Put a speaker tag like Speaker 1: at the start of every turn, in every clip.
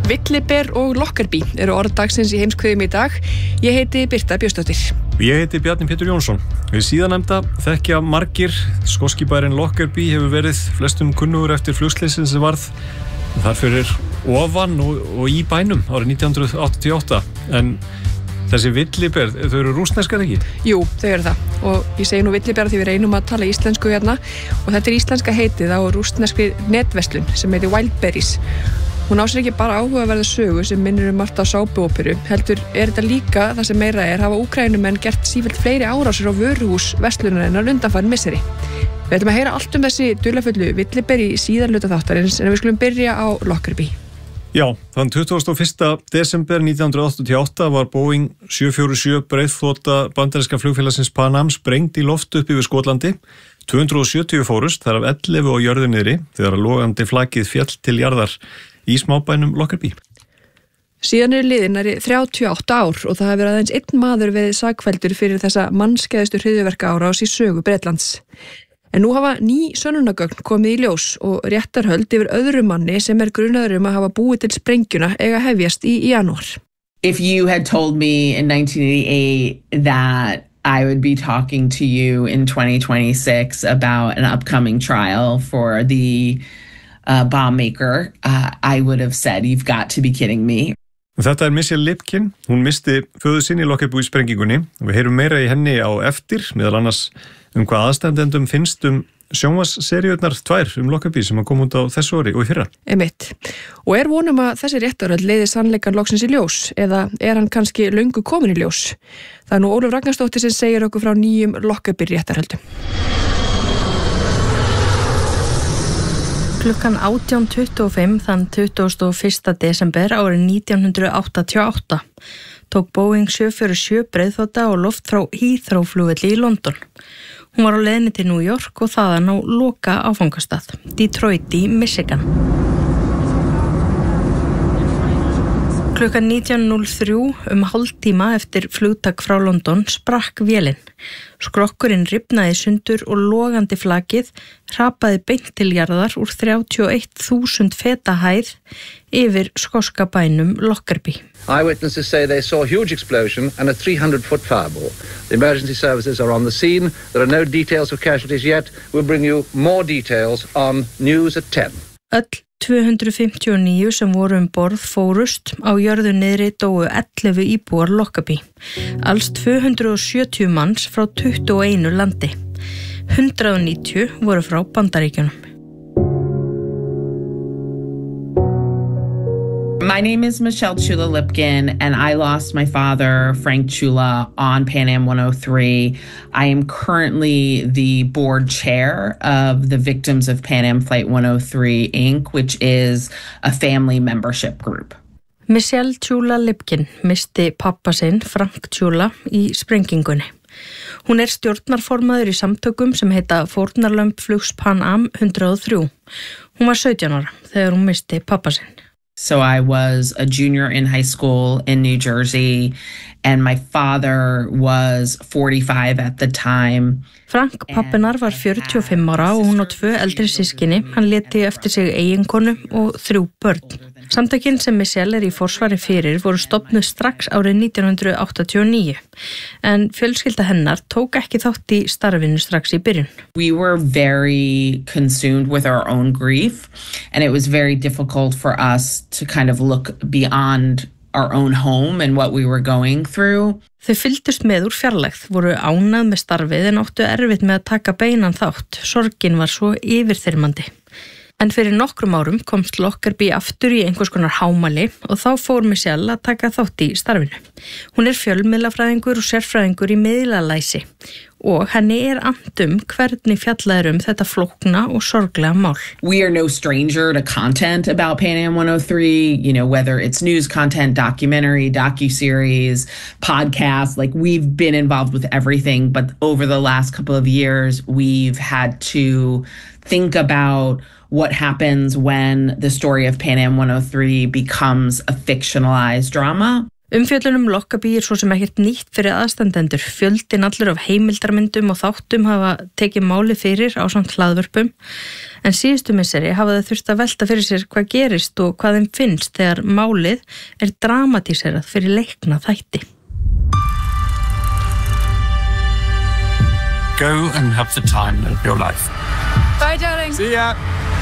Speaker 1: Villiber og Lockerbie eru orð dagsins í heimskviðum í dag. Ég heiti Birta Björnsdóttir.
Speaker 2: Ég heiti Bjarni Pétur Jónsson. Við síðanemnda þekkja margir. Skoski bærinn Lockerbie hefur verið flestum kunnugur eftir flugslysið sem varð þar fyrir ofan og í bænum árið 1988. En þessi villiber, þau eru rússneskar ekki?
Speaker 1: Jú, þau eru það. Og ég segi nú villiber því við reynum að tala íslensku hérna. Og þetta er íslenska heitið á rússneskri netverslun sem heitir Wildberries. Hún á sér ekki bara áhugaverða sögu sem minnir margt á sápuóperu, heldur þetta líka það sem meira hafa Úkraínumenn gert sífellt fleiri árásir á vöruhús verslunarinnar undanfarin misseri. Við ætlum að heyra allt þessi dularfullu villiber í síðar hluta þáttarins en við skulum byrja á Lockerbie.
Speaker 2: Já, þann 21. desember 1988 var Boeing 747 breiðflota bandaríska flugfélagsins Pan Am sprengd í loft upp yfir Skotlandi. 270 fórust, þar af 11 á jörðu niðri þegar logandi flakið féll til jarðar í smábænum Lockerbie.
Speaker 1: Síðan liðin 38 ár og það hefur verið aðeins einn maður verið sakfelldur fyrir þessa mannskæðustu hryðjuverkaárás í sögu Bretlands. En nú hafa ný sönnunargögn komið í ljós og réttarhöld yfir öðrum manni sem grunaður að hafa búið til sprengjuna eiga hefjast í janúar.
Speaker 3: If you had told me in 1988 that I would be talking to you in 2026 about an upcoming trial for the bomb maker, I would have said, you've got to be kidding me.
Speaker 2: Þetta Michelle Lipkin, hún misti föður sinn í Lockerbie sprengingunni og við heyrum meira í henni á eftir, meðal annars hvað aðstandendum finnst sjónvarpsseríurnar 2 Lockerbie sem kom út á þessu ári og í fyrra.
Speaker 1: Einmitt. Og vonum að þessi réttarhöld leiði sannleikann loksins í ljós eða hann kannski löngu komin í ljós? Það nú Ólöf Ragnarsdóttir sem segir okkur frá nýjum Lockerbie réttarhöldum. Klukkan 18:25 þann 21. desember árið 1988 tók Boeing 747 breiðþota og loft frá Heathrow flugvelli í London. Hún var á leiðinni til New York og þaðan á loka áfangastað, Detroit í Michigan. Klukkan 19:03 hálftíma eftir flugtak frá London sprakk vélin. Skrokkurinn rifnaði sundur og logandi flakið hrapaði beint til jarðar úr 31.000 feta hæð yfir skoska bænum Lockerbie.
Speaker 4: Eyewitnesses say they saw a huge explosion and a 300-foot fireball. The emergency services are on the scene. There are no details of casualties yet. We'll bring you more details on News at 10.
Speaker 1: Öll 259 sem voru borð fórust, á jörðu niðri dóu 11 íbúar Lockerbie. Alls 270 manns frá 21 landi. 190 voru frá Bandaríkjunum.
Speaker 3: My name is Michelle Chula Lipkin, and I lost my father, Frank Chula, on Pan Am 103. I am currently the board chair of the Victims of Pan Am Flight 103, Inc., which is a family membership group.
Speaker 1: Michelle Chula Lipkin misti pappa sinn, Frank Chula, í sprengingunni. Hún stjórnarformaður í samtökum sem heita Fórnarlömb flugs Pan Am 103. Hún var 17 ára þegar hún misti pappa sinn.
Speaker 3: So I was a junior in high school in New Jersey, and my father was 45 at the time.
Speaker 1: Frank pappinar var 45 ára og hún á 2 eldri systkini. Hann léti eftir sig eiginkonu og 3 börn. Samtökin sem Michelle í forsvari fyrir voru stofnuð strax árið 1989, en fjölskylda hennar tók ekki þátt í starfinu strax í byrjun.
Speaker 3: We were very consumed with our own grief, and it was very difficult for us to kind of look beyond our own home and what we were going through.
Speaker 1: Þau fylgdust með úr fjarlægð, voru ánað með starfið en áttu erfitt með að taka beinan þátt. Sorgin var svo yfirþyrmandi. En fyrir nokkrum árum komst Lockerbie aftur í einhvers konar hámæli og þá fór Michelle að taka þátt í starfinu. Hún fjölmiðlafræðingur og sérfræðingur í miðlalæsi og henni annt hvernig fjallað þetta flókna og sorglega mál.
Speaker 3: We are no stranger to content about Pan Am 103, whether it's news content, documentary, docuseries, podcast, we've been involved with everything, but over the last couple of years, we've had to think about what happens when the story of Pan Am 103 becomes a fictionalized drama.
Speaker 5: Umfjöllun Lockerbie svo sem ekkert nýtt fyrir aðstandendur. Fjöldinn allur af heimildarmyndum og þáttum hafa tekið máli fyrir ásamt hlaðvörpum, en síðustu misseri hafa þau þurft að velta fyrir sér hvað gerist og hvað þeim finnst þegar málið dramatíserað fyrir leikna þætti.
Speaker 6: Go and have the time of your life.
Speaker 1: Bye, darling.
Speaker 6: See ya.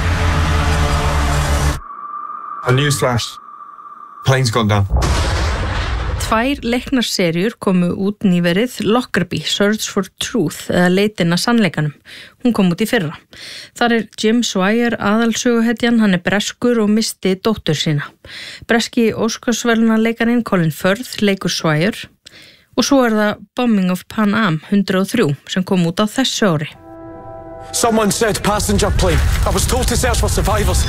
Speaker 6: A newsflash. Plane's gone down.
Speaker 5: 2 leiknarserjur komu út nýverið, Lockerbie, Search for Truth, eða leitin að sannleikanum. Hún kom út í fyrra. Þar Jim Swire aðalsöguhetjan, hann breskur og misti dóttur sína. Breski Óskarsverðlaunarleikarinn Colin Firth leikur Swire og svo það Bombing of Pan Am 103 sem kom út á þessu ári.
Speaker 7: Someone said passenger plane. I was told to search for survivors.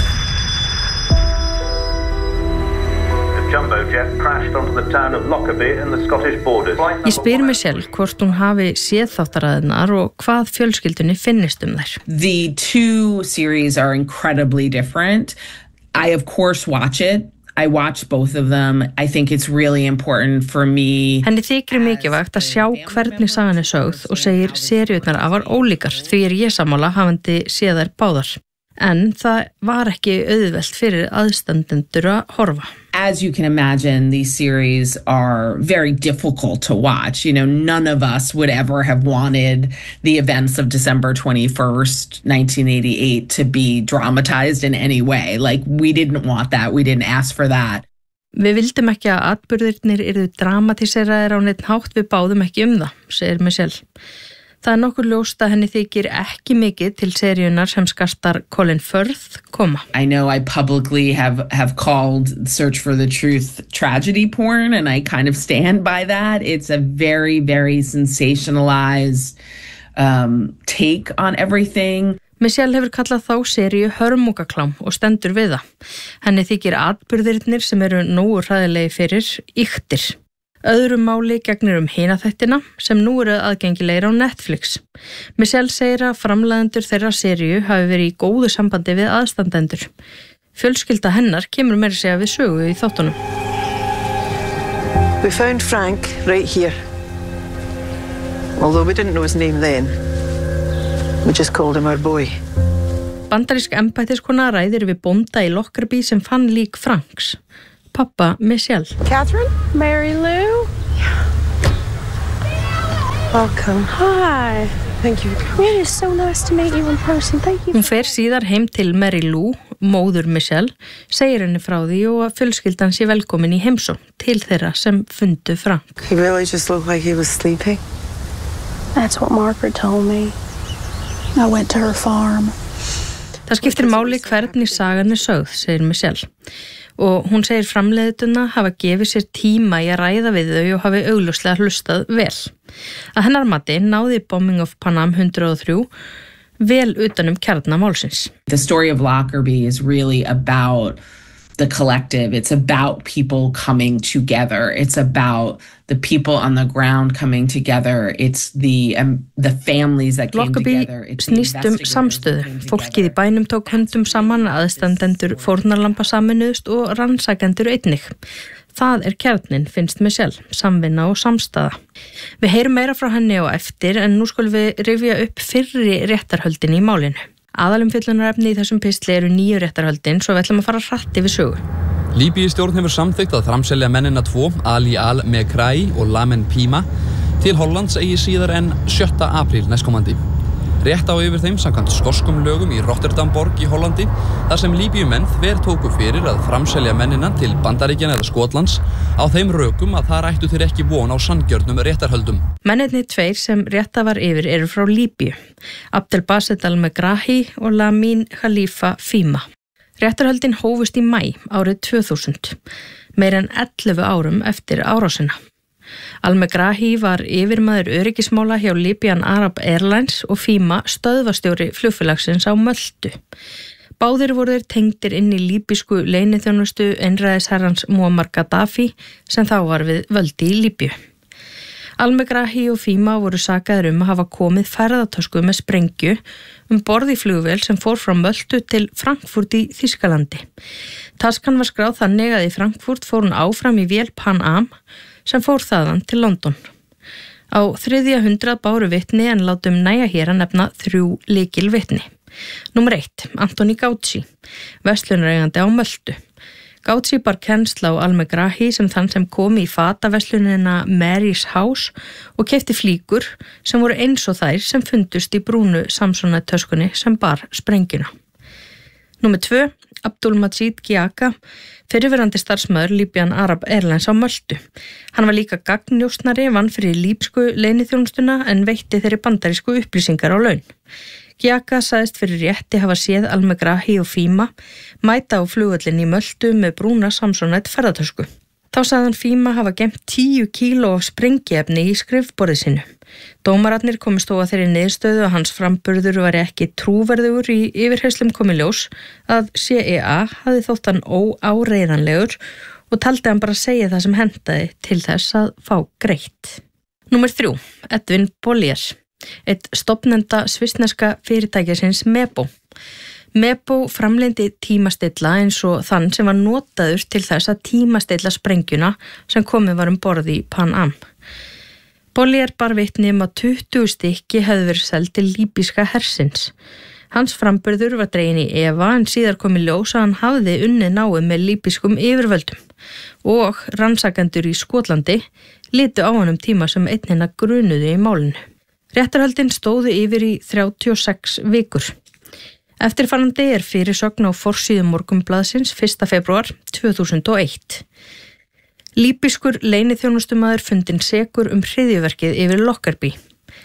Speaker 8: Jumbo jet crashed onto the town of Lockerbie in the Scottish borders.
Speaker 5: Ég spyr mig sjálf hvort hún hafi séð þáttaraðirnar og hvað fjölskyldunni finnist þær.
Speaker 3: The 2 series are incredibly different. I of course watch it. I watch both of them. I think it's really important for me.
Speaker 5: Henni þykir mikilvægt að sjá hvernig sagan sögð og segir seríurnar afar ólíkar, því ég sammála hafandi séð þær báðar. En það var ekki auðvelt fyrir aðstandendur að horfa.
Speaker 3: As you can imagine, these series are very difficult to watch. You know, none of us would ever have wanted the events of December 21st, 1988 to be dramatized in any way. Like, we didn't want that. We didn't ask for that.
Speaker 5: Við vildum ekki að atburðirnir yrðu dramatíseraðir á neitt hátt, við báðum ekki það, segir Michelle. Það nokkuð ljóst að henni þykir ekki mikið til seríunar sem skastar Colin Firth koma.
Speaker 3: I know I publicly have called Search for the Truth tragedy porn, and I kind of stand by that. It's a very, very sensationalized take on everything.
Speaker 5: Michelle hefur kallað þá seríu hörmungaklám og stendur við það. Henni þykir atburðirnir sem eru nógu hræðilegi fyrir ýktir. Öðru máli gegnir hina þættina sem nú eru aðgengilegir á Netflix. Michelle segir að framleiðendur þeirra seríu hafi verið í góðu sambandi við aðstandendur. Fjölskylda hennar kemur meira segja við sögu í þáttunum.
Speaker 9: We found Frank right here. Although we didn't know his name then. We just called him our boy.
Speaker 5: Bandarísk embættiskona ræðir við bónda í Lockerbie sem fann lík Franks. Pappa Michelle.
Speaker 10: Catherine? Mary Lou?
Speaker 9: Yeah. Welcome.
Speaker 10: Hi. Thank you. It is so nice to meet you in person. Thank you.
Speaker 5: Hún fer síðar heim til Mary Lou, móður Michelle, segir henni frá því og að fjölskyldan sé velkomin í heimsókn til þeirra sem fundu Frank.
Speaker 9: He really just looked like he was sleeping.
Speaker 10: That's what Margaret told me. I went to her farm.
Speaker 5: Það skiptir máli hvernig sagan sögð, segir Michelle. Og hún segir framleiðendurna hafa gefið sér tíma í að ræða við þau og hafi augljóslega hlustað vel. Að hennar mati náði Bombing of Pan Am 103 vel utanum kjarna málsins.
Speaker 3: The story of Lockerbie is really about the collective. It's about people coming together. It's about the people on the ground coming together. It's the families that came together.
Speaker 5: Lockerbie snýst samstöðu. Fólkið í bænum tók höndum saman, aðstandendur fórnarlamba saminuðust og rannsakendur einnig. Það kjarninn, finnst Michelle, samvinna og samstaða. Við heyrum meira frá henni á eftir, en nú skulum við rifja upp fyrri réttarhöldin í málinu. Aðalumfjöllunarefni í þessum pistli eru 9 réttarhöldin, svo við ætlum að fara hratt yfir sögu.
Speaker 11: Líbíustjórn hefur samþykkt að framselja mennina 2, Ali Al-Mekrai og Lamin Pima, til Hollands eigi síðar en 7. apríl næstkomandi. Rétt á yfir þeim samkvæmt skoskum lögum í Rotterdamborg í Hollandi, þar sem Líbíumenn þvertóku fyrir að framselja mennina til Bandaríkjanna eða Skotlands á þeim rökum að þar ættu þeir ekki von á sanngjörnum réttarhöldum.
Speaker 5: Mennirnir 2 sem rétta var yfir eru frá Líbíu, Abdelbaset Al-Megrahi og Lamin Khalifa Fima. Réttarhöldin hófust í maí árið 2000, meir en 11 árum eftir árásina. Al-Megrahi var yfirmaður öryggismála hjá Libyan Arab Airlines og Fima stöðvastjóri flugfélagsins á Möltu. Báðir voru þeir tengdir inn í líbísku leyniþjónustu einræðisherrans Muammar Gaddafi sem þá var við völdi í Líbíu. Al-Megrahi og Fima voru sakaðir að hafa komið ferðatösku með sprengju borð í flugvél sem fór frá Möltu til Frankfurt í Þýskalandi. Taskan var skráð þannig að í Frankfurt fór hún áfram í vél Pan Am sem fór þaðan til London. Á 300 báru vitni en látum nægja hér að nefna 3 lykilvitni. Númer 1, Anthony Gauci, verslunareigandi á Möltu. Gauci bar kennsl á Al-Megrahi sem þann sem kom í fataverslunina Mary's House og keypti flíkur sem voru eins og þær sem fundust í brúnu Samsonite-töskunni sem bar sprengjuna. Númer 2, Abdul-Majid Giaka, fyrrverandi starfsmaður Libyan Arab Airlines á Möltu. Hann var líka gagnnjósnari, vann fyrir líbsku leyniþjónustuna en veitti þeirri bandarísku upplýsingar á laun. Giaka sagðist fyrir rétti hafa séð Al-Megrahi og Fima mæta á flugvöllin í Möltu með brúna Samsonite ferðatösku. Þá sagði hann Fima hafa geymt 10 kíló af sprengiefni í skrifborðið sinu. Dómararnir komust þó að þeirri niðurstöðu að hans framburður var ekki trúverðugur í yfirheyslum komi ljós að CIA hafði þótt hann óáreiðanlegur og taldi hann bara segja það sem hentaði til þess að fá greitt. Númer 3, Edwin Bollier, eitt stofnenda svissneska fyrirtækisins Mebo. Mebo framleindi tímastilla eins og þann sem var notaður til þess að tímastilla sprengjuna sem komið var borð í Pan Am. Bollier bar vitni að 20 stykki hefðu verið seld til líbíska hersins. Hans framburður var dregin í efa en síðar kom í ljós að hann hafði unnið náið með líbískum yfirvöldum og rannsakendur í Skotlandi litu á honum tíma sem einnina grunuðu í málinu. Réttarhöldin stóðu yfir í 36 vikur. Eftirfarandi fyrirsögn á forsíðu Morgunblaðsins 1. febrúar 2001. Líbískur leyniþjónustumaður fundinn sekur hryðjuverkið yfir Lockerbie.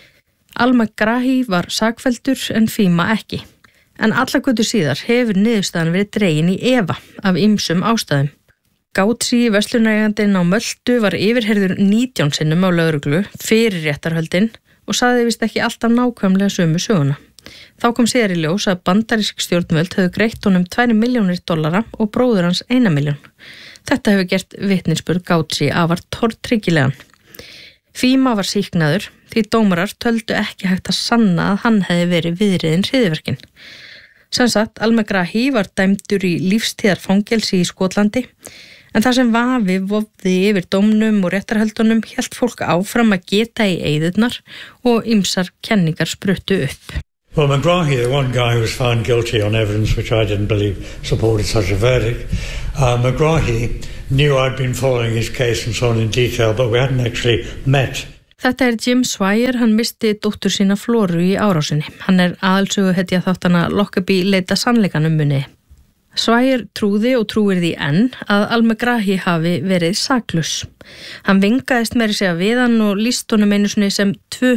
Speaker 5: Al-Megrahi var sakfelldur en Fima ekki. En alla götu síðar hefur niðurstaðan verið dregin í efa af ýmsum ástæðum. Gauci, verslunareigandinn á Möltu, var yfirheyrður 19 sinnum á lögreglu fyrir réttarhöldin og sagði vist ekki alltaf nákvæmlega sömu söguna. Þá kom síðar í ljós að bandarísk stjórnvöld höfðu greitt honum $2 milljónir og bróður hans 1 milljón. Þetta hefur gert vitnisburð Gauci afar tortryggilegan. Fima var sýknaður því dómarar töldu ekki hægt að sanna að hann hefði verið viðriðinn hryðjuverkin. Sem sagt, Al-Megrahi var dæmdur í lífstíðarfangelsi í Skotlandi en þar sem vafi vofði yfir dómnum og réttarhöldunum hélt fólk áfram að geta í eyðurnar og ýmsar kenningar spruttu upp.
Speaker 12: Well, Megrahi, the one guy who was found guilty on evidence which I didn't believe supported such a verdict, Megrahi knew I'd been following his case and so on in detail, but we hadn't actually met.
Speaker 5: Þetta Jim Swire, hann misti dóttur sína Floru í árásinni. Hann aðalsöguhetja þáttana Lockerbie leita sannleikanum muni. Swire trúði og trúir því enn að Al-Megrahi hafi verið saklaus. Hann vingaðist meira segja við hann og lýst honum einu sinni sem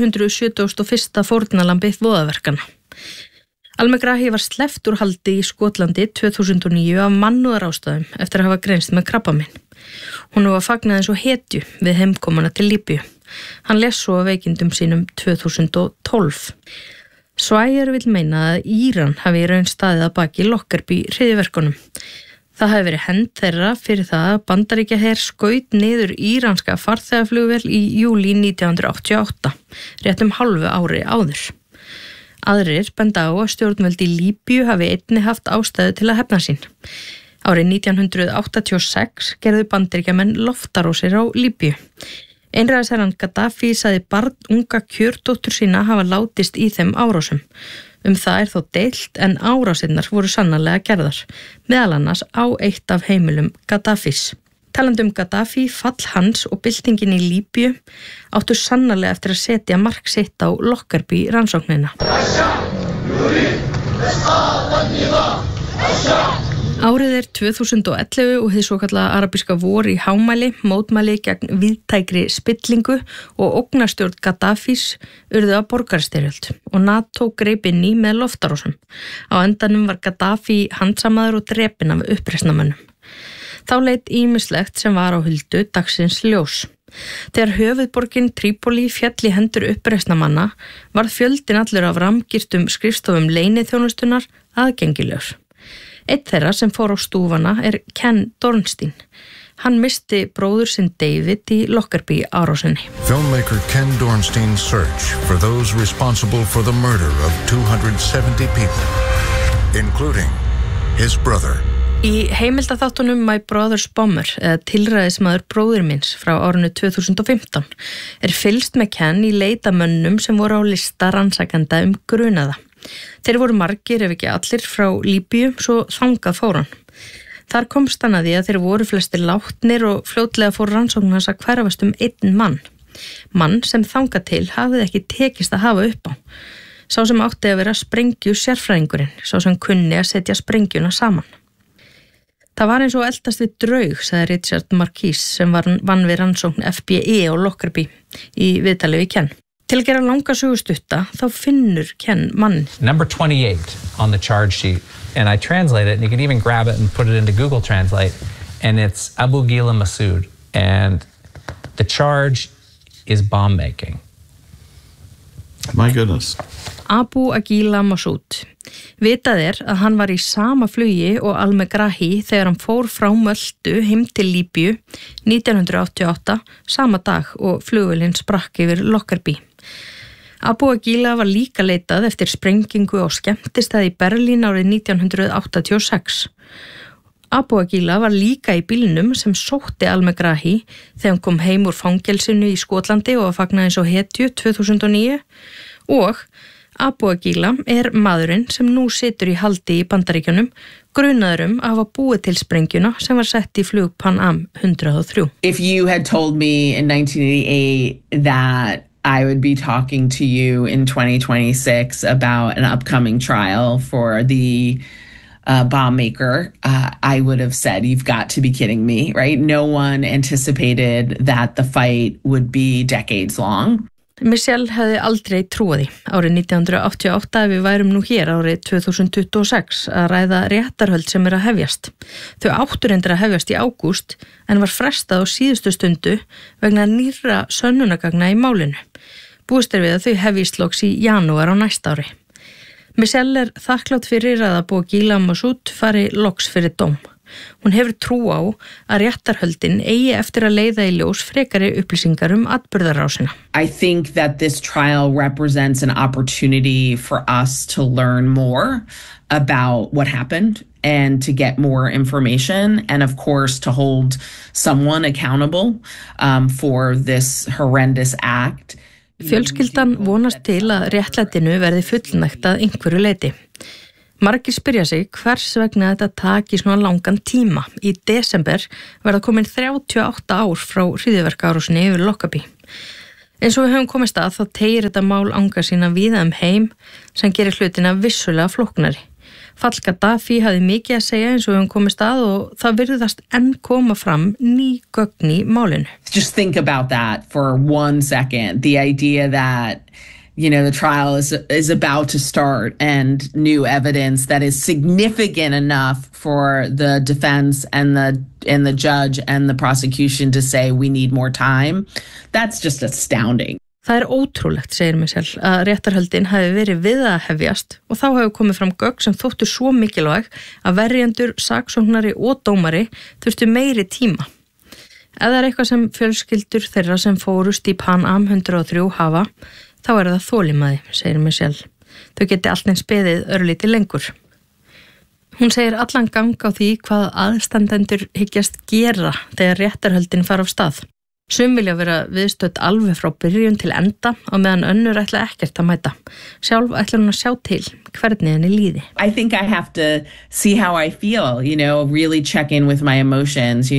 Speaker 5: 271. fórnarlambi voðaverkana. Al-Megrahi var sleppt úr haldi í Skotlandi 2009 af mannúðarástæðum eftir að hafa greinst með krabbamein. Hún var fagnað eins og hetju við heimkomuna til Líbíu. Hann lést svo af veikindum sínum 2012. Swire vill meina að Íran hafi í raun staðið að baki Lockerbie hryðjuverkunum. Það hafi verið hend þeirra fyrir það að Bandaríkjaher skaut niður íranska farþegaflugvél í júlí 1988, rétt hálfu ári áður. Aðrir benda á að stjórnvöld í Líbíu hafi einnig haft ástæðu til að hefna sín. Árið 1986 gerðu Bandaríkjamenn loftarósir á Líbíu. Einræðisherrann Gaddafi sagði barn unga kjördóttur sína hafa látist í þeim árásum. Það þó deilt en árásinnar voru sannarlega gerðar, meðal annars á eitt af heimilum Gaddafis. Talandi Gaddafi, fall hans og byltingin í Líbíu áttu sannarlega eftir að setja mark sitt á Lockerbie rannsóknina. Árið 2011 og hið svokallaða arabíska vor í hámæli, mótmæli gegn víðtækri spillingu og ógnarstjórn Gaddafis urðu að borgarastyrjöld og NATO greip inn í með loftarásum. Á endanum var Gaddafi handsamaður og drepinn af uppreisnarmönnum. Þá leit ýmislegt sem var á huldu dagsins ljós. Þegar höfuðborgin Trípoli féll í hendur uppreisnarmanna varð fjöldinn allur af ramgirtum skrifstofum leyniþjónustunnar aðgengilegur. Eitt þeirra sem fór á stúfana Ken Dornstein. Hann misti bróður sinn David í Lockerbie árásinni.
Speaker 13: Filmmaker Ken Dornstein's search for those responsible for the murder of 270 people, including his brother,
Speaker 5: Í heimildaþáttunum My Brother's Bomber, eða tilræðismaður bróðir minns frá árinu 2015, fylgst með Ken í leitamönnum sem voru á lista rannsakenda grunaða. Þeir voru margir ef ekki allir frá Líbíu, svo þangað fór hann. Þar komst hann að því að þeir voru flestir látnir og fljótlega fór rannsókn hans að hverfast einn mann. Mann sem þangað til hafði ekki tekist að hafa upp á. Sá sem átti að vera sprengju sérfræðingurinn, sá sem kunni að setja sprengjuna saman. Það var eins og eldast við draug, sagði Richard Marquis sem vann við rannsókn FBI á Lockerbie í viðtali við Ken. Til að gera langa sögustutta þá finnur Ken mann.
Speaker 14: Number 28 on the charge sheet, and I translate it, and you can even grab it and put it into Google Translate, and it's Abu Ghila Massoud, and the charge is bomb making.
Speaker 15: My goodness.
Speaker 5: Abu Ghila Massoud. Vitað að hann var í sama flugi og al-Megrahi þegar hann fór frá Möltu heim til Líbíu 1988, sama dag og flugvélin sprakk yfir Lockerbie. Abu Ghila var líka leitað eftir sprengingu á skemmtistað í Berlín árið 1986. Abu Ghila var líka í bílnum sem sótti al-Megrahi þegar hann kom heim úr fangelsinu í Skotlandi og fagnaði eins og hetju 2009 og Abu Ghila maðurinn sem nú situr í haldi í Bandaríkjunum, grunaður að hafa búið til sprengjuna sem var sett í flug Pan Am 103.
Speaker 3: If you had told me in 1988 that I would be talking to you in 2026 about an upcoming trial for the bomb maker, I would have said, you've got to be kidding me, right? No one anticipated that the fight would be decades long.
Speaker 5: Michelle hefði aldrei trúið því árið 1988 ef við værum nú hér árið 2026 að ræða réttarhöld sem að hefjast. Þau áttu reyndar að hefjast í ágúst en var frestað á síðustu stundu vegna nýrra sönnunargagna í málinu. Búist við að þau hefjist loks í janúar á næsta ári. Michelle þakklátt fyrir að Abu Ghila Massoud fari loks fyrir dóm. Hún hefur trú á að réttarhöldin eigi eftir að leiða í ljós frekari upplýsingar atburðarásina.
Speaker 3: I think that this trial represents an opportunity for us to learn more about what happened and to get more information and of course to hold someone accountable for this horrendous act.
Speaker 5: Fjölskyldan vonast til að réttlætinu verði fullnægt að einhverju leyti. Margir spyrja sig hvers vegna þetta taki svona langan tíma. Í desember verða komin 38 ár frá hryðjuverkaárásinni yfir Lockerbie. Eins og við höfum komist að þá teygir þetta mál anga sína víða heim sem gerir hlutina vissulega flóknari. Fall Gaddafi hafði mikið að segja eins og við höfum komist að og það virðast enn koma fram ný gögn í málinu.
Speaker 3: Just think about that for 1 second. The idea that the trial is about to start and new evidence that is significant enough for the defense and the judge and the prosecution to say we need more time. That's just astounding.
Speaker 5: Það ótrúlegt, segir Michelle, að réttarhöldin hafi verið við að hefjast og þá hefur komið fram gögn sem þóttu svo mikilvæg að verjendur, saksóknari og dómari þurftu meiri tíma. Ef það eitthvað sem fjölskyldur þeirra sem fórust í Pan Am 103 hafa, þá það þolinmæði, segir Michelle. Þau geti allt eins beðið örlítið lengur. Hún segir allan gang á því hvað aðstandendur hyggjast gera þegar réttarhöldin fara af stað. Sum vilja vera viðstödd alveg frá byrjun til enda og meðan önnur ætla ekkert að mæta. Sjálf ætlar hún að sjá til hvernig henni líði.
Speaker 3: I think I have to see how I feel, really check in with my emotions,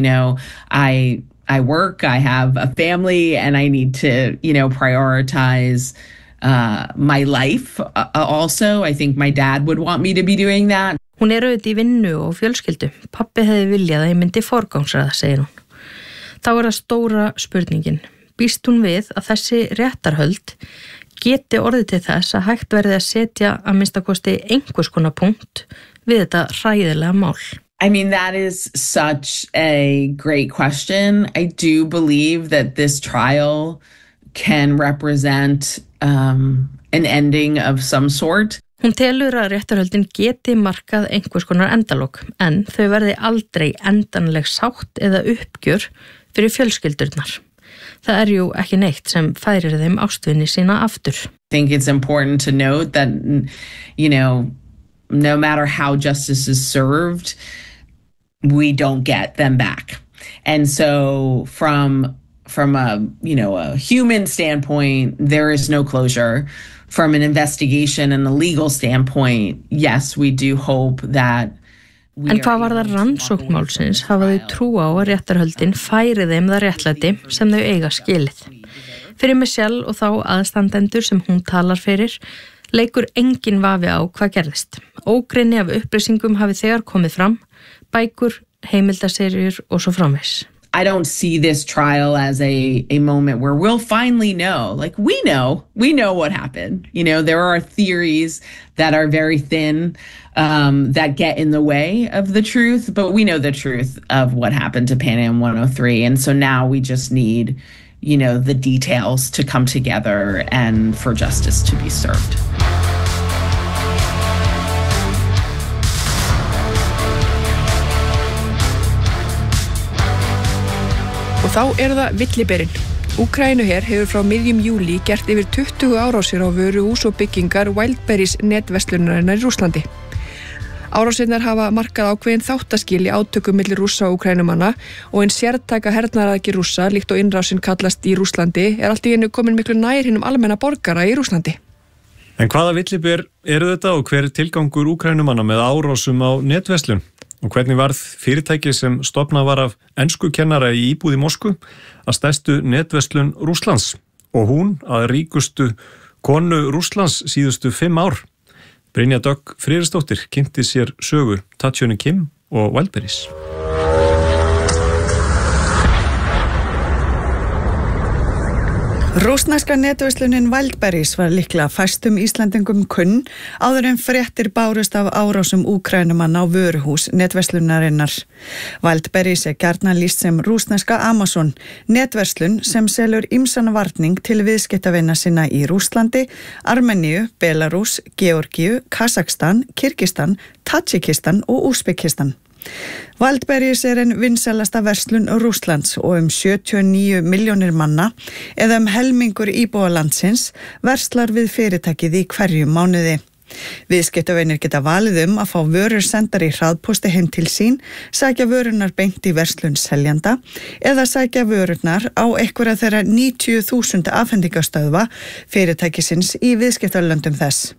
Speaker 3: I work, I have a family, and I need to, prioritize my life also. I think my dad would want me to be doing that.
Speaker 5: Hún auðvitað í vinnu og fjölskyldu. Pabbi hefði viljað að ég myndi forgangsraða, segir hún. Þá það stóra spurningin. Býst hún við að þessi réttarhöld geti orðið til þess að hægt verði að setja að minnsta kosti einhvers konar punkt við þetta hræðilega mál?
Speaker 3: I mean, that is such a great question. I do believe that this trial can represent an ending of some sort.
Speaker 5: Hún telur að réttarhöldin geti markað einhvers konar endalok, en þau verði aldrei endanleg sátt eða uppgjör fyrir fjölskyldurnar. Það jú ekki neitt sem færir þeim ástvinni sína aftur.
Speaker 3: I think it's important to note that, no matter how justice is served, we don't get them back. And so from a human standpoint, there is no closure. From an investigation and a legal standpoint, yes, we do hope that.
Speaker 5: En hvað var það rannsóknmálsins hafa þau trú á að réttarhöldin færi þeim það réttlæti sem þau eiga skilið. Fyrir Michelle og þá aðstandendur sem hún talar fyrir, leikur engin vafi á hvað gerðist. Ógrynni af upplýsingum hafi þegar komið fram, bækur, heimildaseríur og svo framvegis.
Speaker 3: I don't see this trial as a moment where we'll finally know. Like, we know what happened. There are theories that are very thin that get in the way of the truth, but we know the truth of what happened to Pan Am 103. And so now we just need, the details to come together and for justice to be served.
Speaker 1: Og þá það villiberinn. Úkraínuher hefur frá miðjum júlí gert yfir 20 árásir á vöruhús og byggingar Wildberries netverslunarinnar í Rússlandi. Árásirnar hafa markað ákveðin þáttaskil í átökum milli Rússa og Úkraínumanna og ein sértæka hernaðaraðgerð Rússa, líkt og innrásin kallast í Rússlandi, allt í einu komin miklu nær hinum almenna borgara í Rússlandi.
Speaker 2: En hvaða villiber þetta og hver tilgangur Úkraínumanna með árásum á netverslun? Og hvernig varð fyrirtæki sem stofnað var af enskukennara í íbúð í Moskvu að stærstu netverslun Rússlands og hún að ríkustu konu Rússlands síðustu 5 ár. Brynja Dögg Friðriksdóttir kynnti sér sögu Tatjana Kim og Wildberries.
Speaker 16: Rússneska netverslunin Wildberries var líklega fæstum Íslendingum kunn áður en fréttir bárust af árásum Úkraínumanna á vöruhús netverslunarinnar. Wildberries gjarnan lýst sem rússneska Amazon, netverslun sem selur ýmsan varning til viðskiptavina sinna í Rússlandi, Armeníu, Belarús, Georgíu, Kazakstan, Kirgistan, Tadjikistan og Úsbekistan. Wildberries en vinsælasta verslun Rússlands og 79 milljónir manna eða helmingur íbúa landsins verslar við fyrirtækið í hverjum mánuði. Viðskiptavinir geta valið að fá vörur sendar í hraðpósti heim til sín, sækja vörurnar beint í verslun seljanda eða sækja vörurnar á einhverja þeirra 90.000 afhendingastöðva fyrirtækisins í viðskiptalöndum þess.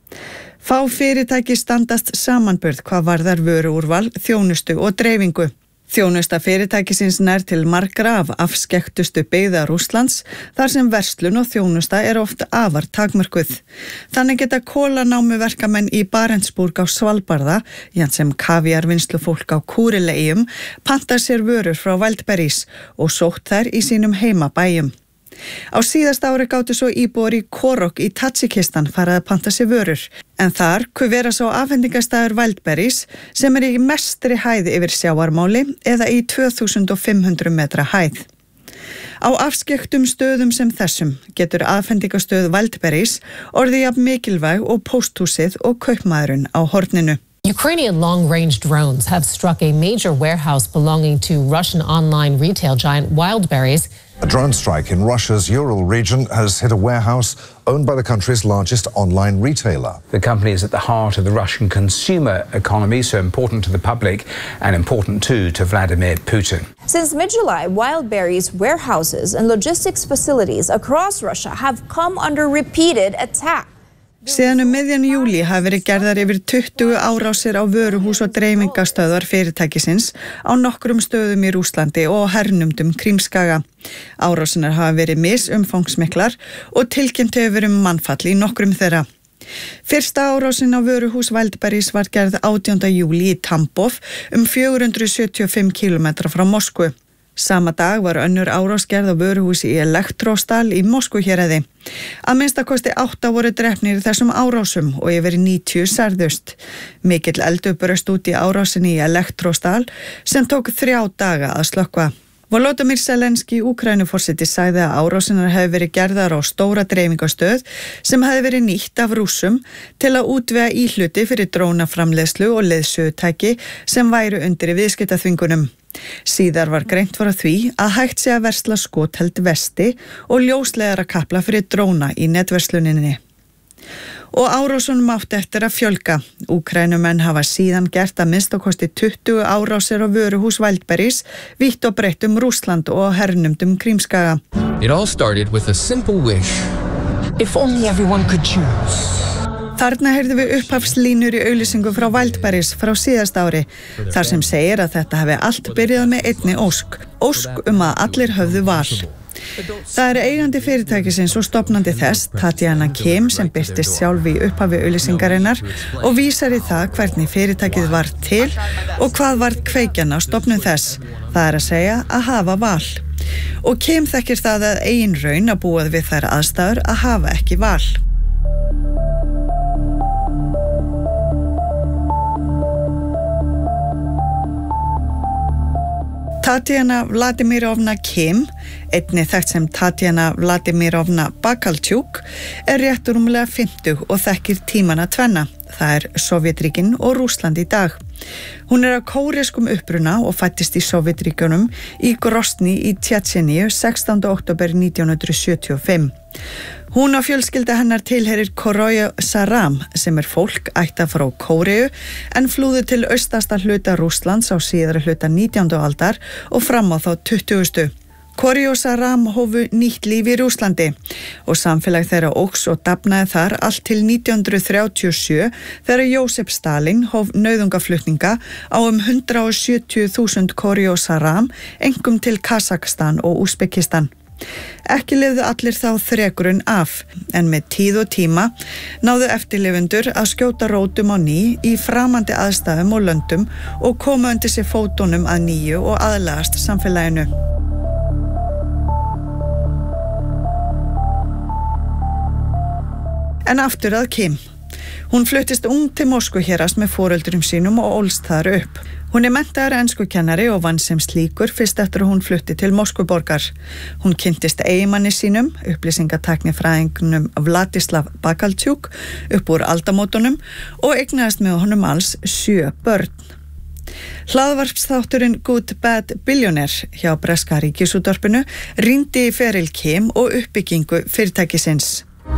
Speaker 16: Fá fyrirtæki standast samanburð hvað varðar vöruúrval, þjónustu og dreifingu. Þjónusta fyrirtækisins nær til margra af afskekktustu byggða Rússlands, þar sem verslun og þjónusta oft afar takmörkuð. Þannig geta kólanámuverkamenn í Barentsburg á Svalbarða, jafnt sem kavíarvinnslufólk á Kúrileyjum, pantar sér vörur frá Wildberries og sótt þær í sínum heimabæjum. Á síðasta ári gátu svo íbúar í Korok í Tadjikistan farið að panta sér vörur, en þar vera svo afhendingastæður Wildberries sem í mestri hæð yfir sjávarmáli eða í 2500 metra hæð. Á afskekktum stöðum sem þessum getur afhendingastöð Wildberries orðið jafn mikilvæg og pósthúsið og kaupmaðurinn á horninu.
Speaker 17: Ukrainian long-range drones have struck a major warehouse belonging to Russian online retail giant Wildberries.
Speaker 18: A drone strike in Russia's Ural region has hit a warehouse owned by the country's largest online retailer.
Speaker 19: The company is at the heart of the Russian consumer economy, so important to the public and important too to Vladimir Putin.
Speaker 20: Since mid-July, Wildberries warehouses and logistics facilities across Russia have come under repeated attack.
Speaker 16: Síðan miðjan júlí hafa verið gerðar yfir 20 árásir á vöruhús og dreifingastöðvar fyrirtækisins á nokkrum stöðum í Rússlandi og hernumdum Krímskaga. Árásinar hafa verið misumfangsmiklar og tilkynnt hefur verið mannfall í nokkrum þeirra. Fyrsta árásin á vöruhús Wildberries var gerð 18. júlí í Tambov 475 km frá Moskvu. Sama dag var önnur árás gerð á vöruhúsi í Elektrostal í Moskvuhéraði. Að minnstakosti 8 voru drepnir í þessum árásum og yfir 90 særðust. Mikill eldur braust út í árásinni í Elektrostal sem tók 3 daga að slökkva. Volodymyr Zelenský, Úkraínuforseti, sagði að árásinar hefði verið gerðar á stóra dreifingastöð sem hefði verið nýtt af Rússum til að útvega íhluti fyrir drónaframleiðslu og leiðsögutæki sem væru undir í viðskiptaþvingunum. Síðar var greint frá því að hægt sé að versla skotheld vesti og ljósleiðara kapla fyrir dróna í netversluninni. Og árásunum átti eftir að fjölga. Úkrænumenn hafa síðan gert að minnst og kosti 20 árásir á vöruhús Wildberries, vítt og breytt Rússland og hernumdum Krímskaga.
Speaker 21: It all started with a simple wish. If only everyone could choose.
Speaker 16: Þarna heyrðum við upphafslínur í auglýsingu frá Wildberries frá síðast ári, þar sem segir að þetta hafi allt byrjað með einni ósk að allir höfðu val. Það eigandi fyrirtækisins og stofnandi þess, Tatjana Kim, sem birtist sjálf í upphafi auglýsingarinnar og vísar í það hvernig fyrirtækið var til og hvað var kveikjan á stofnun þess, það að segja að hafa val. Og Kim þekkir það að eigin raun að búa við þær aðstæður að hafa ekki val. Tatjana Vladimirovna Kim, einnig þekkt sem Tatjana Vladimirovna Bakalchuk, rétt rúmlega 50 og þekkir tímana tvenna. Það Sovétríkin og Rússland í dag. Hún af kóreskum uppruna og fættist í Sovétríkjunum í Grozny í Tjetjeníu 16. október 1975. Hún og fjölskylda hennar tilheyrir Koroy-Saram, sem fólk ættað frá Kóreu en flúðu til austasta hluta Rússlands á síðari hluta 19. aldar og fram á þá 20. Koroy-Saram hófu nýtt líf í Rússlandi og samfélag þeirra óx og dafnaði þar allt til 1937 þegar Jósef Stalin hóf nauðungaflutninga á 170.000 Koroy-Saram, einkum til Kazakstan og Úsbekistan. Ekki lifðu allir þá þrekurinn af, en með tíð og tíma náðu eftirlifendur að skjóta rótum á ný í framandi aðstæðum og löndum og koma undir sig fótunum að nýju og aðlagast samfélaginu. En aftur að Kim. Hún fluttist ung til Moskvu hérast með foreldrum sínum og ólst þar upp. Hún menntaður enskukennari og vann sem slíkur fyrst eftir að hún flutti til Moskvuborgar. Hún kynntist eiginmanni sínum, upplýsingatæknifræðingnum Vladislav Bakalchuk, upp úr aldamótunum og eignaðist með honum alls 7 börn. Hlaðvarpsþátturinn Good Bad Billionaire hjá breska ríkisútvarpinu rýndi í feril Kim og uppbyggingu fyrirtækisins.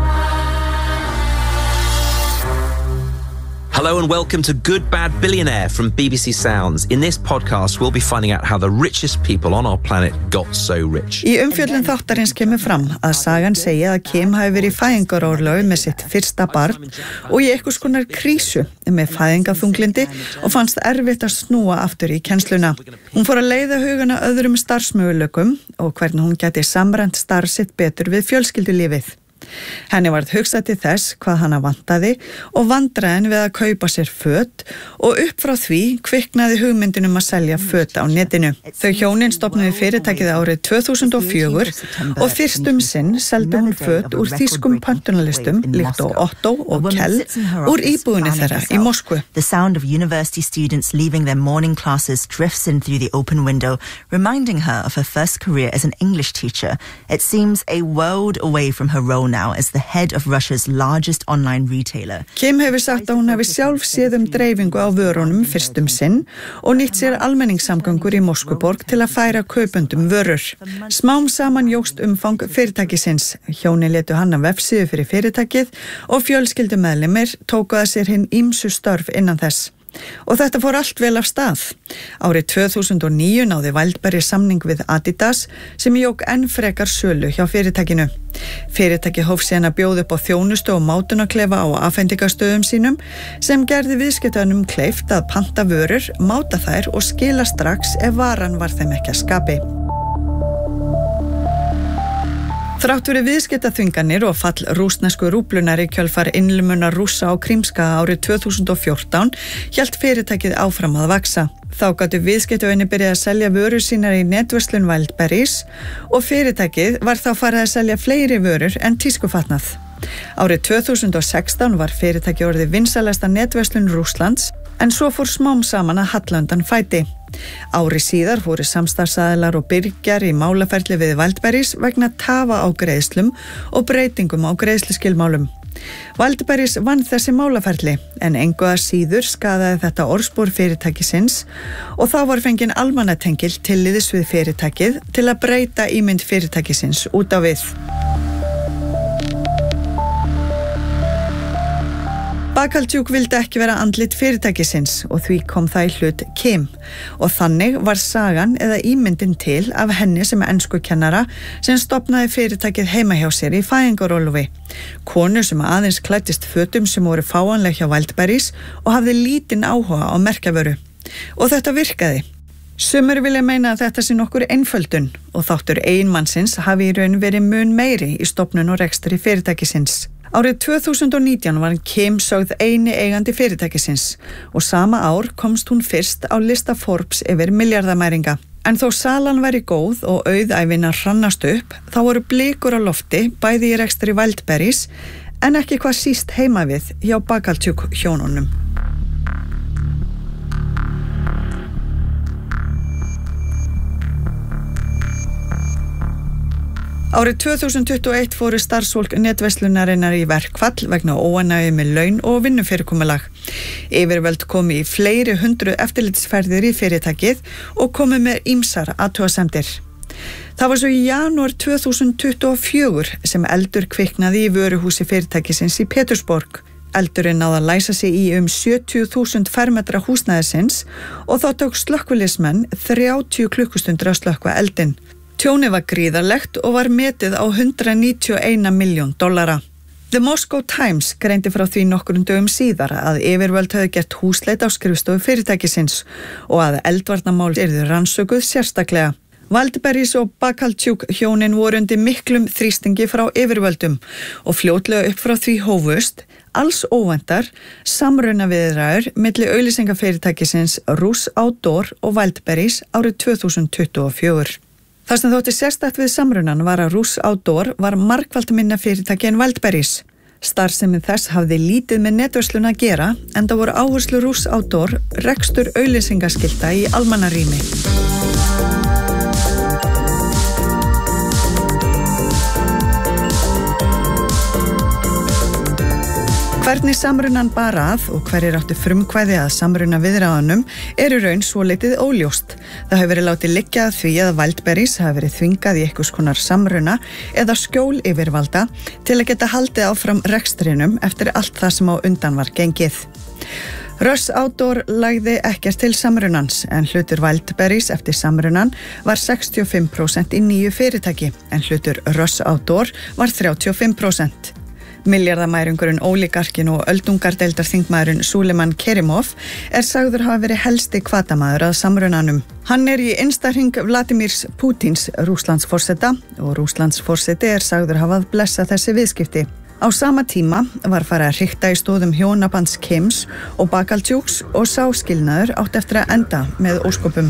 Speaker 22: Hello and welcome to Good Bad Billionaire from BBC Sounds. In this podcast, we'll be finding out how the richest people on our planet got so rich.
Speaker 16: Í umfjöllun þáttarins kemur fram að sagan segja að Kim hafi verið í fæðingarorlofi með sitt fyrsta barn og í einhvers konar krísu með fæðingaþunglindi og fannst erfitt að snúa aftur í kennsluna. Hún fór að leiða hugana öðrum starfsmöguleikum og hvernig hún gæti samræmt starf sitt betur við fjölskyldulífið. Henni varð hugsað til þess hvað hana vantaði og vandræðin við að kaupa sér föt og upp frá því kviknaði hugmyndin að selja föt á netinu. Þau hjónin stofnuðu fyrirtækið árið 2004 og fyrst sinn seldi hún föt úr þýskum pöntunarlistum líkt og Otto og Kell úr íbúðinni þeirra í Moskvu.
Speaker 23: The sound of university students leaving their morning classes drifts in through the open window, reminding her of her first career as an English teacher. It seems a world away from her role now as the head of Russia's largest online retailer.
Speaker 16: Kim hefur sagt að hún hefði sjálf séð dreifingu á vörunum fyrst sinn og nýtt sér almenningssamgöngur í Moskvuborg til að færa kaupendum vörur. Smám saman jókst umfang fyrirtækisins. Hjónin létu hanna vefsíðu fyrir fyrirtækið og fjölskyldumeðlimir tóku að sér hinn ýmsu störf innan þess. Og þetta fór allt vel af stað. Árið 2009 náði Wildberries samning við Adidas sem jók enn frekar sölu hjá fyrirtækinu. Fyrirtækið hóf síðan að bjóða upp á þjónustu og mátunarklefa á afhendingastöðum sínum sem gerði viðskiptaunum kleift að panta vörur, máta þær og skila strax ef varan var þeim ekki að skapi. Þrátt fyrir viðskiptaþvinganir og fall rússnesku rúblunar í kjölfar innlimunar Rússa á Krímskaga árið 2014 hélt fyrirtækið áfram að vaxa. Þá gátu viðskiptavinir byrjað að selja vörur sínar í netverslun Wildberries og fyrirtækið var þá farið að selja fleiri vörur en tískufatnað. Árið 2016 var fyrirtækið orðið vinsælasta netverslun Rússlands en svo fór smám saman að halla undan fæti. Ári síðar fóru samstarfsaðilar og byrgjar í málaferli við Wildberries vegna tafa á greiðslum og breytingum á greiðsluskilmálum. Wildberries vann þessi málaferli en engu að síður skaðaði þetta orðspor fyrirtækisins og þá var fenginn almannatengil tilliðis við fyrirtækið til að breyta ímynd fyrirtækisins út á við. Bakaltjuk vildi ekki vera andlit fyrirtækisins og því kom það í hlut Kim og þannig var sagan eða ímyndin til af henni sem enskukennara sem stofnaði fyrirtækið heima hjá sér í fæðingarorlofi. Konu sem aðeins klæddist fötum sem voru fáanleg hjá Wildberries og hafði lítinn áhuga á merkjavöru. Og þetta virkaði. Sumir vilja meina að þetta sé nokkur einföldun og þáttur eiginmannsins hafi í raun verið mun meiri í stofnun og rekstri fyrirtækisins. Árið 2019 var Kim sögð eini eigandi fyrirtækisins og sama ár komst hún fyrst á lista Forbes yfir milliardamæringa. En þó salan væri góð og auðæfina hrannast upp, þá voru blikur á lofti bæði í rekstri Wildberries en ekki hvað síst heima við hjá Bakaltjuk hjónunum. Árið 2021 fóru starfsfólk netverslunarinnar í verkfall vegna óánægju með laun og vinnufyrirkomulag. Yfirvöld komu í fleiri hundruð eftirlitsferðir í fyrirtækið og komu með ýmsar athugasemdir. Það var svo í janúar 2024 sem eldur kviknaði í vöruhúsi fyrirtækisins í Pétursborg. Eldurinn náði að læsa sig í 70.000 fermetra húsnæðisins og þá tók slökkviliðsmenn 30 klukkustundir að slökkva eldinn. Tjónið var gríðarlegt og var metið á $191 milljón. The Moscow Times greindi frá því nokkrum dögum síðar að yfirvöld höfðu gert húsleit á skrifstofu fyrirtækisins og að eldvarnamál yrðu rannsökuð sérstaklega. Wildberries og Bakaltjuk hjónin voru undir miklum þrýstingi frá yfirvöldum og fljótlega upp frá því hófust, alls óvæntar, samrunaviðræður milli auglýsingafyrirtækisins Russ Outdoor og Wildberries árið 2024. Það sem þótti sérstakt við samrunan var að Russ Outdoor var margfalt minna fyrirtæki en Wildberries. Starfsemi þess hafði lítið með netverslun að gera en það voru áherslu Russ Outdoor rekstur auglýsingaskilta í almannarými. Hvernig samrunan bar að og hverjir áttu frumkvæði að samruna viðræðunum í raun svolítið óljóst. Það hefur verið látið liggja að því að Wildberries hafi verið þvingað í einhvers konar samruna eða skjól yfirvalda til að geta haldið áfram rekstrinum eftir allt það sem á undan var gengið. Russ Outdoor lagði ekkert til samrunans en hlutur Wildberries eftir samrunan var 65% í nýju fyrirtæki en hlutur Russ Outdoor var 35%. Milliardamærungurinn ólígarkin og öldungardeildarþingmaðurinn Suleiman Kerimov sagður hafa verið helsti hvatamaður að samrunanum. Hann í innsta hring Vladimirs Pútins Rússlandsforseta og Rússlandsforseti sagður hafa að blessa þessi viðskipti. Á sama tíma var farið að hrikta í stóðum hjónabands Kims og Bakaltjuks og sá skilnaður átt eftir að enda með ósköpum.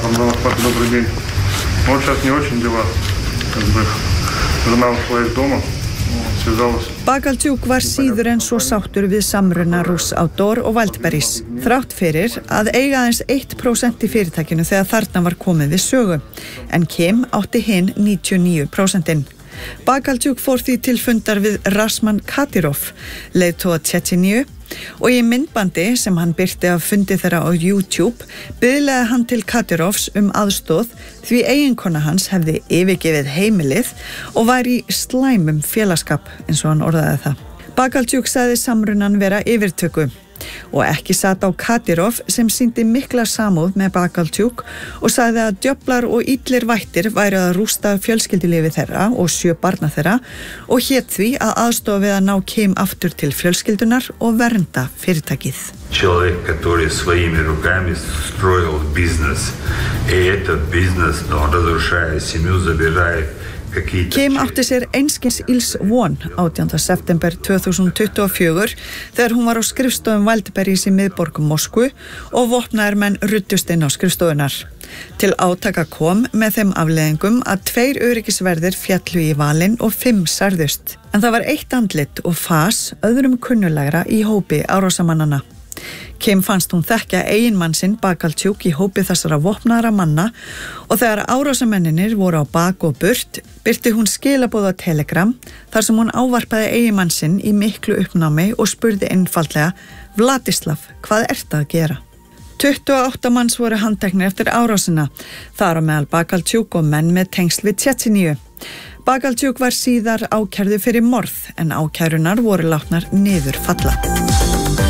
Speaker 16: Bakaltjuk var síður en svo sáttur við samruna Russ Outdoor og Wildberries, þrátt fyrir að eiga aðeins 1% í fyrirtækinu þegar þarna var komið við sögu, en Kim átti hinn 99%. Bakaltjuk fór því til fundar við Rasman Kadyrov, leiðtoga Tsjetsjeníu, og í myndbandi sem hann birti af fundi þeirra á YouTube biðlaði hann til Kadyrovs aðstoð því eiginkona hans hefði yfirgefið heimilið og var í slæmum félagsskap eins og hann orðaði það. Bakaltjuk sagði samrunan vera yfirtöku og ekki sat á Kadyrov sem sýndi mikla samúð með Bakaltjuk og sagði að djöflar og illir vættir væru að rústa fjölskyldulífi þeirra og 7 barna þeirra og hét því að aðstofa við að ná Kim aftur til fjölskyldunar og vernda fyrirtækið.
Speaker 4: Человек, который своими руками строил бизнес, и этот бизнес, он разрушая семью, забирает.
Speaker 16: Kim átti sér einskis ills von 18. september 2024 þegar hún var á skrifstofum Wildberries í miðborg Moskvu og vopnaðir menn ruddust inn á skrifstofunar. Til átaka kom með þeim afleiðingum að 2 öryggisverðir fjallu í valinn og 5 særðust. En það var eitt andlit og fas öðrum kunnulegra í hópi árásamannana. Kim fannst hún þekkja eiginmann sinn Bakaltjuk í hópi þessara vopnaðra manna og þegar árásamenninir voru á bak og burt birti hún skilaboð á Telegram þar sem hún ávarpaði eiginmann sinn í miklu uppnámi og spurði einfaldlega: Vladislav, hvað ertu að gera? 28 manns voru handteknir eftir árásina, þar á meðal Bakaltjuk og menn með tengsl við Tsjetsjeníu. Bakaltjuk var síðar ákærðu fyrir morð en ákærunar voru látnar niður falla.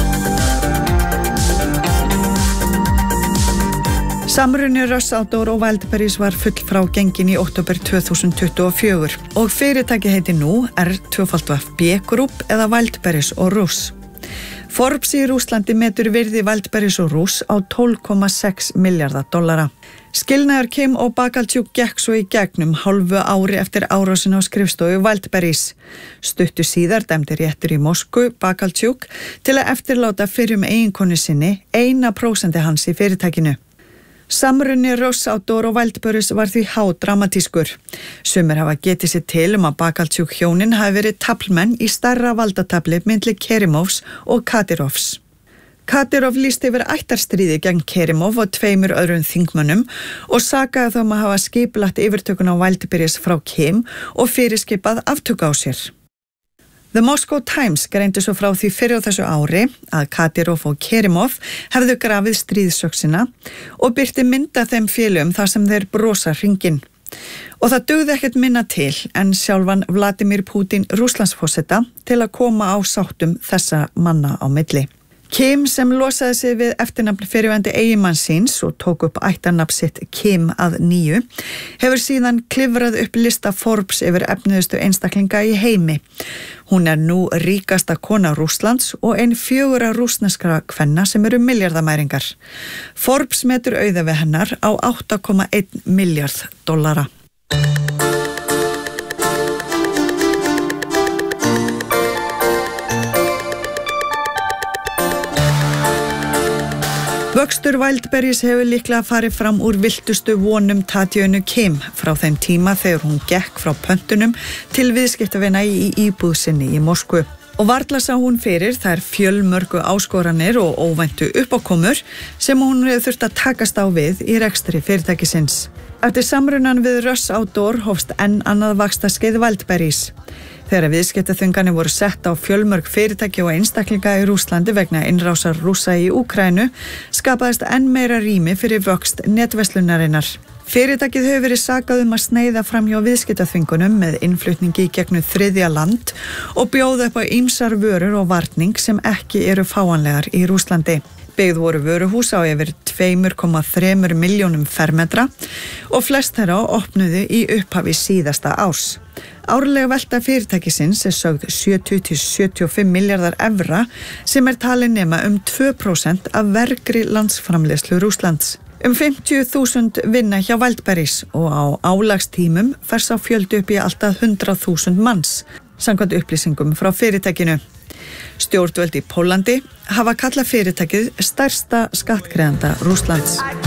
Speaker 16: Samruni Rush Outdoor og Wildberries var fullfrágengin í október 2024 og fyrirtæki heiti nú R2FB Group eða Wildberries og Rush. Forbes í Rússlandi metur virði Wildberries og Rush á $12,6 milliarda. Skilnaður Kim og Bakalchuk gekk svo í gegnum hálfu ári eftir árásin á skrifstofu Wildberries. Stuttu síðar dæmdi réttur í Moskvu Bakalchuk til að eftirláta fyrrum eiginkonu sinni 1% hans í fyrirtækinu. Samruni Rush Outdoor og Wildberries var því hádramatískur. Sumir hafa getið sér til að Bakalchuk hjónin hafi verið taflmenn í stærra valdatafli milli Kerimovs og Kadyrovs. Kadyrov lýsti yfir ættarstríði gegn Kerimov og 2 öðrum þingmönnum og sakaði þá að hafa skipulagt yfirtökun á Wildberries frá Kim og fyrirskipað aftöku á sér. The Moscow Times greindi svo frá því fyrr á þessu ári að Kadyrov og Kerimov hefðu grafið stríðsöksina og birti mynda þeim félögum þar sem þeir brosa hringinn. Og það dugði ekkert minna til en sjálfan Vladimir Putin Rússlandsforseta til að koma á sáttum þessa manna á milli. Kim sem losaði sig við eftirnafn fyrrverandi eiginmanns síns og tók upp ættarnafn sitt Kim að nýju, hefur síðan klifrað upp lista Forbes yfir efniðustu einstaklinga í heimi. Hún nú ríkasta kona Rússlands og ein 4 rússneskra kvenna sem eru milliardamæringar. Forbes metur auða við hennar á $8,1 milljarð. Vöxtur Wildberries hefur líklega farið fram úr viltustu vonum Tatjönu Kim frá þeim tíma þegar hún gekk frá pöntunum til viðskiptavina í íbúð sinni í Moskvu. Og varla sá hún fyrir þær fjölmörgu áskoranir og óvæntu uppákomur sem hún hefur þurft að takast á við í rekstri fyrirtækisins. Eftir samrunan við Rush Outdoor hófst enn annað vaxtarskeið Wildberries. Þegar viðskiptaþvinganir voru sett á fjölmörg fyrirtæki og einstaklinga í Rússlandi vegna innrásar Rússa í Úkraínu, skapaðist enn meira rými fyrir vöxt netverslunarinnar. Fyrirtækið hefur verið sakað að sneiða fram hjá viðskiptaþvingunum með innflutningi í gegnum þriðja land og bjóða upp á ýmsar vörur og varning sem ekki eru fáanlegar í Rússlandi. Byggð voru vöruhús á yfir 2,3 milljónum fermetra og flest þeirra opnuðu í upphafi síðasta árs. Árlega velta fyrirtækisins sögð 70-75 milliardar evra sem talin nema 2% af vergri landsframleiðslu Rússlands. 50.000 vinna hjá Wildberries og á álagstímum fer sá fjöldi upp í alltaf 100.000 manns, samkvæmt upplýsingum frá fyrirtækinu. Stjórnvöld í Pólandi hafa kallað fyrirtækið stærsta skattgreiðanda Rússlands.